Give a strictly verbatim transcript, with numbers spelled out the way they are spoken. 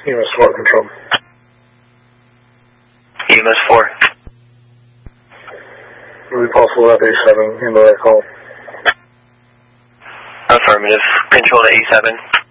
E M S four control. E M S four. Will be possible at A seven, handle that call. Affirmative. Control to A seven.